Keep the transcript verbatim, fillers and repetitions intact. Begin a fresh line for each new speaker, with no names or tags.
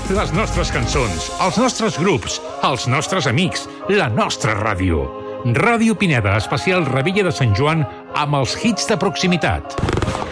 Les nostres cançons, els nostres grups, els nostres amics, la nostra ràdio. Ràdio Pineda, especial Revetlla de Sant Joan amb els hits de proximitat.